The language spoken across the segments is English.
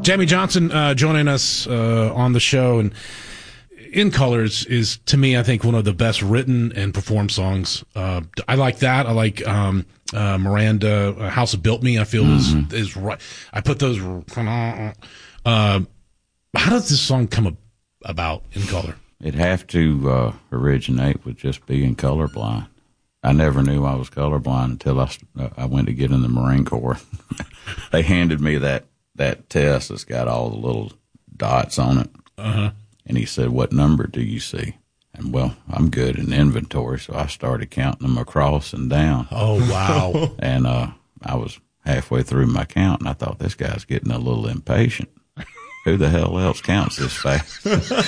Jamie Johnson joining us on the show, and In Colors is, to me, I think one of the best written and performed songs. I like that. I like Miranda, House That Built Me, I feel is right. I put those. How does this song come about, In Color? It'd have to originate with just being colorblind. I never knew I was colorblind until I went to get in the Marine Corps. They handed me that test that's got all the little dots on it. Uh-huh. And he said, "What number do you see?" And, well, I'm good in inventory, so I started counting them across and down. Oh, wow. And I was halfway through my count, and I thought, this guy's getting a little impatient. Who the hell else counts this fast?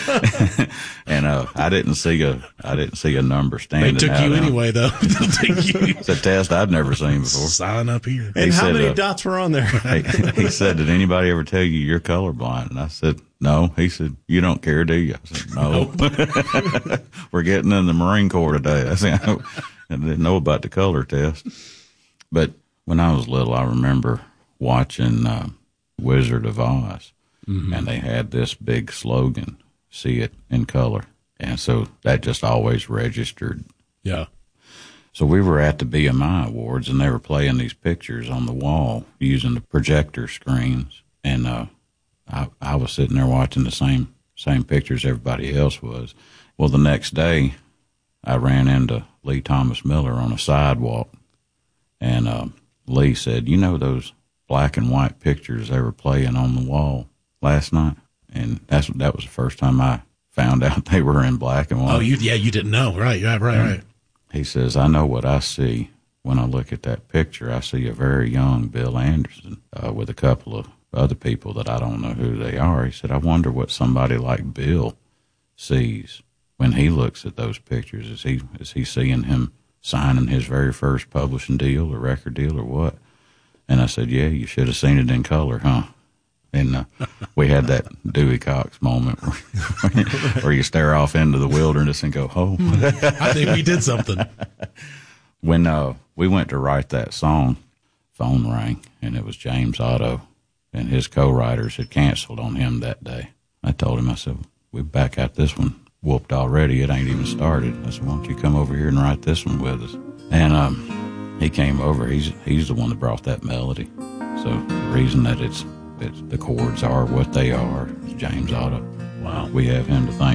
And I didn't see a number standing. They took you anyway, though. It's a test I'd never seen before. Sign up here. And how many dots were on there? He said, "Did anybody ever tell you you're colorblind?" And I said, "No." He said, "You don't care, do you?" I said, "No." Nope. We're getting in the Marine Corps today. I said, I didn't know about the color test. But when I was little, I remember watching Wizard of Oz. Mm-hmm. And they had this big slogan, "See it in color." And so that just always registered. Yeah. So we were at the BMI Awards, and they were playing these pictures on the wall using the projector screens. And I was sitting there watching the same pictures everybody else was. Well, the next day, I ran into Lee Thomas Miller on a sidewalk. And Lee said, "You know those black and white pictures they were playing on the wall last night?" And that was the first time I found out they were in black and white. Oh, you didn't know. Right. Yeah, right. He says, "I know what I see when I look at that picture. I see a very young Bill Anderson with a couple of other people that I don't know who they are." He said, "I wonder what somebody like Bill sees when he looks at those pictures. Is he seeing him signing his very first publishing deal or record deal or what?" And I said, "Yeah, you should have seen it in color, huh?" And we had that Dewey Cox moment where you stare off into the wilderness and go, "Oh, I think we did something." When we went to write that song, phone rang, and it was James Otto, and his co-writers had canceled on him that day. I told him, I said, "We're back at this one whooped already. It ain't even started." I said, "Why don't you come over here and write this one with us?" And he came over. He's the one that brought that melody. So the reason that the chords are what they are is James Otto. Wow. We have him to thank